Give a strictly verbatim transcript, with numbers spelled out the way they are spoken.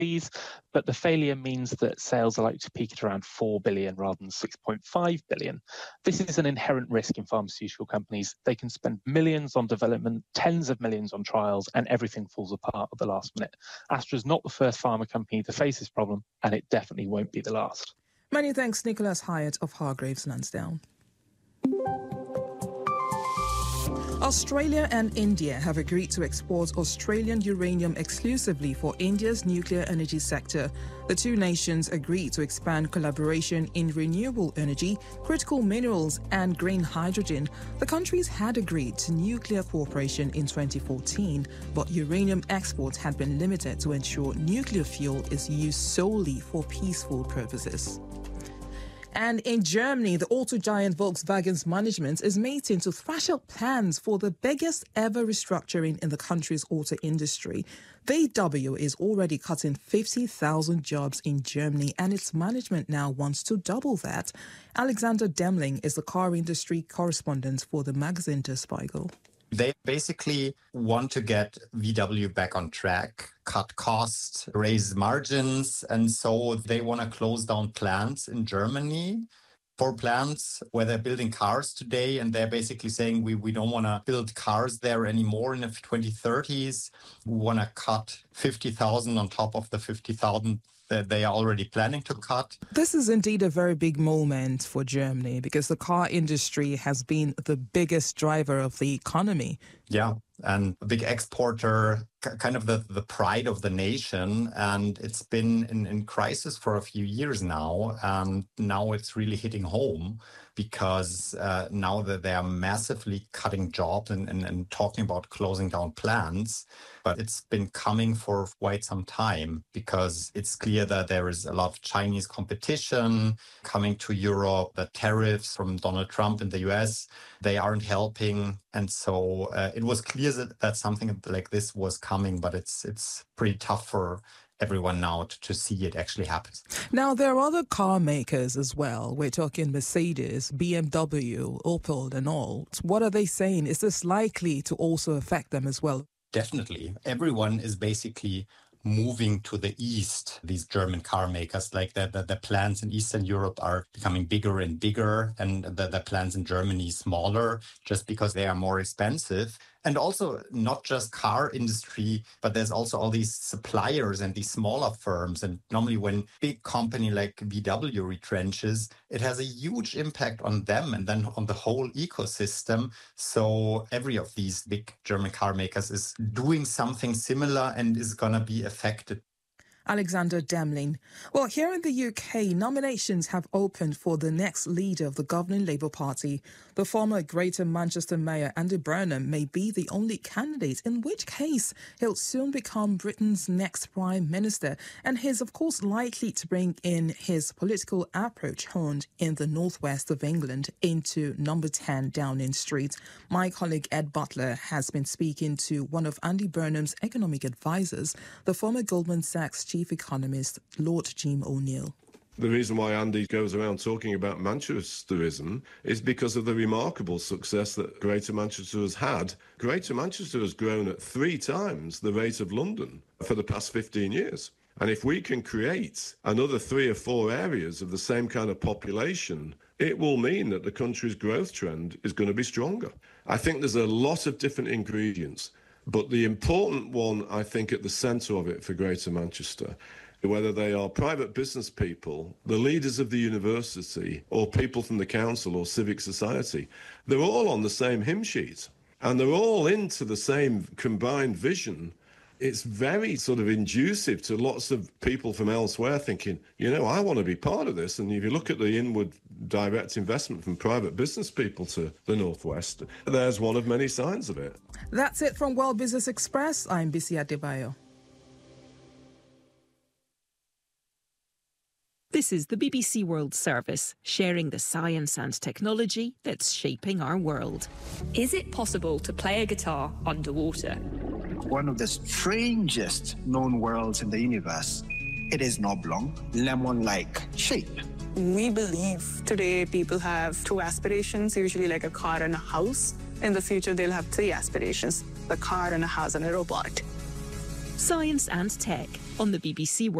fees, but the failure means that sales are likely to peak at around four billion rather than six point five billion. This is an inherent risk in pharmaceutical companies. They can spend millions on development, tens of millions on trials, and everything falls apart at the last minute. Astra is not the first pharma company to face this problem, and it definitely won't be the last. Many thanks, Nicholas Hyatt of Hargreaves Lansdowne. Australia and India have agreed to export Australian uranium exclusively for India's nuclear energy sector. The two nations agreed to expand collaboration in renewable energy, critical minerals and green hydrogen. The countries had agreed to nuclear cooperation in twenty fourteen, but uranium exports had been limited to ensure nuclear fuel is used solely for peaceful purposes. And in Germany, the auto giant Volkswagen's management is meeting to thrash out plans for the biggest ever restructuring in the country's auto industry. V W is already cutting fifty thousand jobs in Germany, and its management now wants to double that. Alexander Demling is the car industry correspondent for the magazine Der Spiegel. They basically want to get V W back on track, cut costs, raise margins, and so they want to close down plants in Germany. Four plants where they're building cars today, and they're basically saying we, we don't want to build cars there anymore in the twenty thirties. We want to cut fifty thousand on top of the fifty thousand that they are already planning to cut. This is indeed a very big moment for Germany because the car industry has been the biggest driver of the economy. Yeah, and a big exporter, kind of the, the pride of the nation. And it's been in, in crisis for a few years now. And now it's really hitting home because uh, now that they are massively cutting jobs and, and, and talking about closing down plants. But it's been coming for quite some time because it's clear that there is a lot of Chinese competition coming to Europe. The tariffs from Donald Trump in the U S, they aren't helping. And so uh, it was clear that, that something like this was coming, but it's it's pretty tough for everyone now to, to see it actually happen. Now, there are other car makers as well. We're talking Mercedes, B M W, Opel and all. What are they saying? Is this likely to also affect them as well? Definitely. Everyone is basically moving to the east, these German car makers, like the, the, the plants in Eastern Europe are becoming bigger and bigger, and the, the plants in Germany smaller, just because they are more expensive. And also not just car industry, but there's also all these suppliers and these smaller firms. And normally when big company like V W retrenches, it has a huge impact on them and then on the whole ecosystem. So every of these big German car makers is doing something similar and is going to be affected. Alexander Demling. Well, here in the U K, nominations have opened for the next leader of the governing Labour Party. The former Greater Manchester Mayor Andy Burnham may be the only candidate, in which case he'll soon become Britain's next Prime Minister. And he's, of course, likely to bring in his political approach honed in the northwest of England into number ten Downing Street. My colleague Ed Butler has been speaking to one of Andy Burnham's economic advisors, the former Goldman Sachs chief economist, Lord Jim O'Neill. The reason why Andy goes around talking about Manchesterism is because of the remarkable success that Greater Manchester has had. Greater Manchester has grown at three times the rate of London for the past fifteen years. And if we can create another three or four areas of the same kind of population, it will mean that the country's growth trend is going to be stronger. I think there's a lot of different ingredients, but the important one, I think, at the centre of it for Greater Manchester, whether they are private business people, the leaders of the university, or people from the council or civic society, they're all on the same hymn sheet and they're all into the same combined vision. It's very sort of inducive to lots of people from elsewhere thinking, you know, I want to be part of this. And if you look at the inward direct investment from private business people to the Northwest, there's one of many signs of it. That's it from World Business Express. I'm Bisi Adebayo. This is the B B C World Service, sharing the science and technology that's shaping our world. Is it possible to play a guitar underwater? One of the strangest known worlds in the universe. It is an oblong, lemon-like shape. We believe today people have two aspirations, usually like a car and a house. In the future, they'll have three aspirations, the car and a house and a robot. Science and Tech on the B B C World